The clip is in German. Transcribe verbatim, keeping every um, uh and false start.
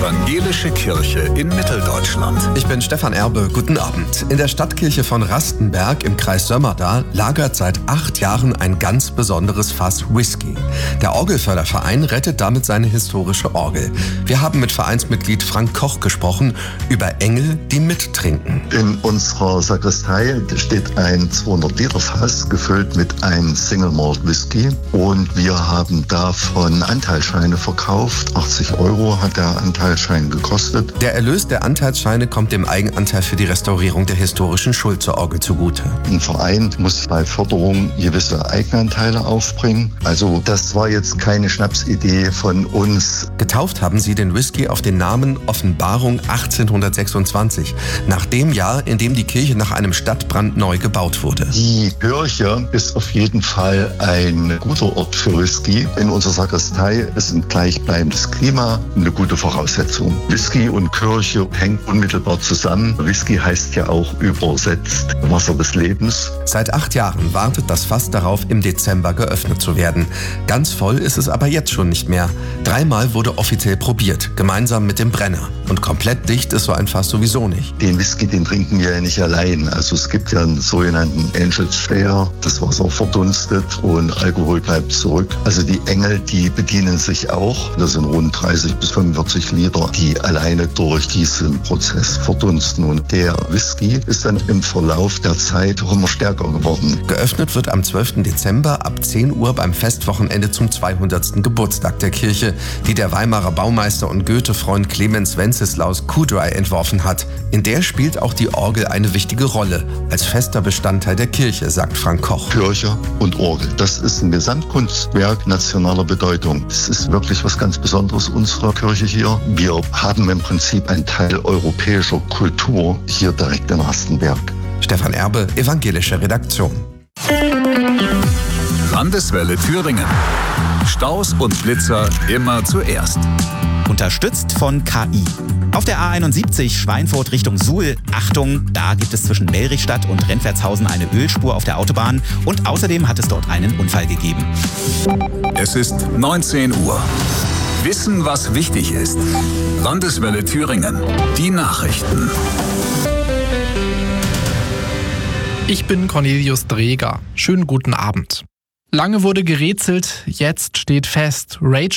Evangelische Kirche in Mitteldeutschland. Ich bin Stefan Erbe, guten Abend. In der Stadtkirche von Rastenberg im Kreis Sömmerda lagert seit acht Jahren ein ganz besonderes Fass Whisky. Der Orgelförderverein rettet damit seine historische Orgel. Wir haben mit Vereinsmitglied Frank Koch gesprochen über Engel, die mittrinken. In unserer Sakristei steht ein zweihundert Liter Fass, gefüllt mit einem Single Malt Whisky. Und wir haben davon Anteilsscheine verkauft. achtzig Euro hat der Anteilsschein gekostet. Der Erlös der Anteilsscheine kommt dem Eigenanteil für die Restaurierung der historischen Schulze-Orgel zugute. Ein Verein muss bei Förderung gewisse Eigenanteile aufbringen. Also das war jetzt keine Schnapsidee von uns. Getauft haben sie den Whisky auf den Namen Offenbarung achtzehnhundertsechsundzwanzig, nach dem Jahr, in dem die Kirche nach einem Stadtbrand neu gebaut wurde. Die Kirche ist auf jeden Fall ein guter Ort für Whisky. In unserer Sakristei ist ein gleichbleibendes Klima eine gute Voraussetzung. Whisky und Kirche hängen unmittelbar zusammen. Whisky heißt ja auch übersetzt Wasser des Lebens. Seit acht Jahren wartet das Fass darauf, im Dezember geöffnet zu werden. Ganz voll ist es aber jetzt schon nicht mehr. Dreimal wurde offiziell probiert, gemeinsam mit dem Brenner. Und komplett dicht ist so ein Fass sowieso nicht. Den Whisky, den trinken wir ja nicht allein. Also es gibt ja einen sogenannten Angel's Share. Das Wasser verdunstet und Alkohol bleibt zurück. Also die Engel, die bedienen sich auch. Das sind rund dreißig bis fünfundvierzig Liter, die alleine durch diesen Prozess verdunsten. Und der Whisky ist dann im Verlauf der Zeit auch immer stärker geworden. Geöffnet wird am zwölften Dezember ab zehn Uhr beim Festwochenende zum zweihundertsten Geburtstag der Kirche, die der Weimarer Baumeister und Goethe-Freund Clemens Wenceslaus Kudry entworfen hat. In der spielt auch die Orgel eine wichtige Rolle, als fester Bestandteil der Kirche, sagt Frank Koch. Kirche und Orgel, das ist ein Gesamtkunstwerk nationaler Bedeutung. Es ist wirklich was ganz Besonderes unserer Kirche hier. Wir haben im Prinzip einen Teil europäischer Kultur hier direkt in Rastenberg. Stefan Erbe, Evangelische Redaktion. Landeswelle Thüringen. Staus und Blitzer immer zuerst. Unterstützt von K I. Auf der A einundsiebzig Schweinfurt Richtung Suhl, Achtung, da gibt es zwischen Mellrichstadt und Rentwertshausen eine Ölspur auf der Autobahn und außerdem hat es dort einen Unfall gegeben. Es ist neunzehn Uhr. Wissen, was wichtig ist. Landeswelle Thüringen. Die Nachrichten. Ich bin Cornelius Dreger. Schönen guten Abend. Lange wurde gerätselt, jetzt steht fest, Rachel